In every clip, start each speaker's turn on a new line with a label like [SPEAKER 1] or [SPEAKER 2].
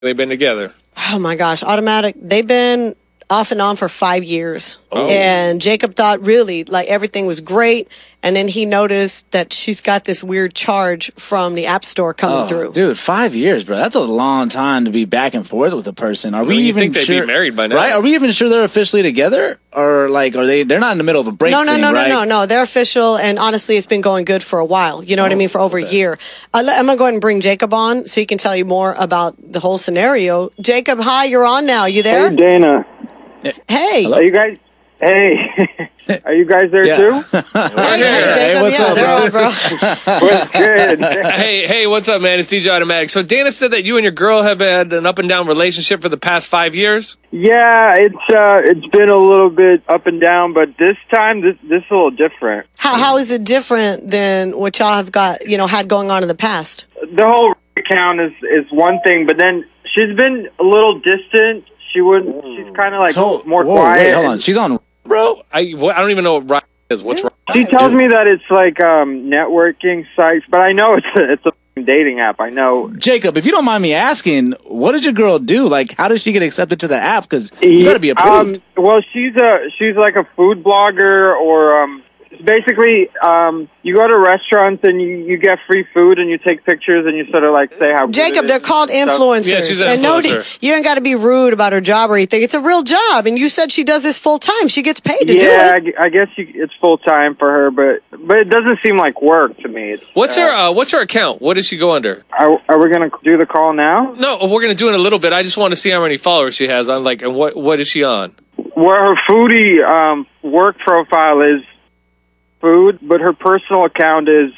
[SPEAKER 1] they've been together?
[SPEAKER 2] Oh my gosh, Automatic. They've been off and on for 5 years.
[SPEAKER 1] Oh.
[SPEAKER 2] And Jacob thought really like everything was great. And then he noticed that she's got this weird charge from the App Store coming through.
[SPEAKER 3] Dude, 5 years, bro. That's a long time to be back and forth with a person. Are we
[SPEAKER 1] you
[SPEAKER 3] even
[SPEAKER 1] think they'd
[SPEAKER 3] sure?
[SPEAKER 1] be married by now?
[SPEAKER 3] Right? Are we even sure they're officially together? Or like, are they? They're not in the middle of a break.
[SPEAKER 2] No,
[SPEAKER 3] right?
[SPEAKER 2] no. They're official, and honestly, it's been going good for a while. You know what I mean? For over a year. I'm gonna go ahead and bring Jacob on so he can tell you more about the whole scenario. Jacob, hi, you're on now. You there?
[SPEAKER 4] Hey, Dana.
[SPEAKER 2] Hey.
[SPEAKER 4] Are you guys? Hey, are you guys there too?
[SPEAKER 2] Hey, Jacob.
[SPEAKER 3] what's up,
[SPEAKER 2] they're on, bro.
[SPEAKER 4] What's good?
[SPEAKER 1] Hey, what's up, man? It's DJ Automatic. So Dana said that you and your girl have had an up and down relationship for the past 5 years.
[SPEAKER 4] Yeah, it's been a little bit up and down, but this time this is a little different.
[SPEAKER 2] How is it different than what y'all have got, had going on in the past?
[SPEAKER 4] The whole account is one thing, but then she's been a little distant. She's kind of like more quiet.
[SPEAKER 3] Wait, hold on. She's on, bro.
[SPEAKER 1] I don't even know what Ryan is. What's wrong?
[SPEAKER 4] She tells me that it's like networking sites, but I know it's a dating app. I know.
[SPEAKER 3] Jacob, if you don't mind me asking, what does your girl do? Like, how does she get accepted to the app? Because you got to be approved.
[SPEAKER 4] Well, she's like a food blogger, or basically you go to restaurants and you get free food and you take pictures and you sort of like say how good
[SPEAKER 2] Jacob,
[SPEAKER 4] it
[SPEAKER 2] they're
[SPEAKER 4] is
[SPEAKER 2] called
[SPEAKER 4] and stuff.
[SPEAKER 2] influencers.
[SPEAKER 1] Yeah, she's an
[SPEAKER 2] and
[SPEAKER 1] influencer.
[SPEAKER 2] you ain't got to be rude about her job or anything. It's a real job, and you said she does this full time. She gets paid to do it.
[SPEAKER 4] Yeah, I guess it's full time for her, but it doesn't seem like work to me.
[SPEAKER 1] What's her account? What does she go under?
[SPEAKER 4] Are we gonna do the call now?
[SPEAKER 1] No, we're gonna do it in a little bit. I just want to see how many followers she has on. Like, and what is she on?
[SPEAKER 4] Well, her foodie work profile is food, but her personal account is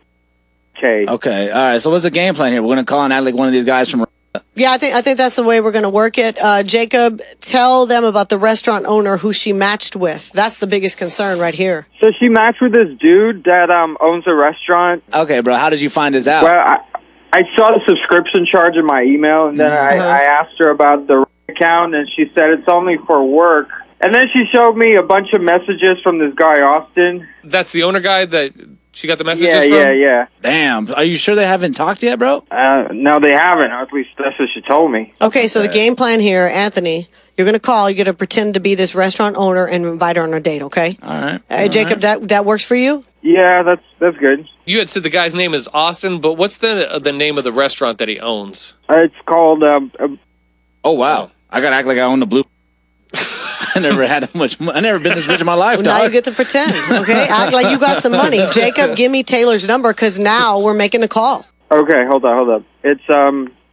[SPEAKER 4] K.
[SPEAKER 3] Okay, all right. So what's the game plan here? We're gonna call and act like one of these guys from.
[SPEAKER 2] Yeah, I think that's the way we're going to work it. Jacob, tell them about the restaurant owner who she matched with. That's the biggest concern right here.
[SPEAKER 4] So she matched with this dude that owns a restaurant.
[SPEAKER 3] Okay, bro. How did you find this out?
[SPEAKER 4] Well, I saw the subscription charge in my email, and then I asked her about the account, and she said it's only for work. And then she showed me a bunch of messages from this guy, Austin.
[SPEAKER 1] That's the owner guy that she got the messages from?
[SPEAKER 4] Yeah.
[SPEAKER 3] Damn. Are you sure they haven't talked yet, bro?
[SPEAKER 4] No, they haven't. Or at least that's what she told me.
[SPEAKER 2] Okay, so the game plan here, Anthony, you're going to call, you're going to pretend to be this restaurant owner and invite her on a date, okay?
[SPEAKER 3] All right.
[SPEAKER 2] Jacob, that works for you?
[SPEAKER 4] Yeah, that's good.
[SPEAKER 1] You had said the guy's name is Austin, but what's the name of the restaurant that he owns?
[SPEAKER 4] It's called...
[SPEAKER 3] Oh, wow. I got to act like I own the blue... I never had that much money. I never been this rich in my life,
[SPEAKER 2] Now you get to pretend, okay? Act like you got some money. Jacob, give me Taylor's number because now we're making a call.
[SPEAKER 4] Okay, hold on. It's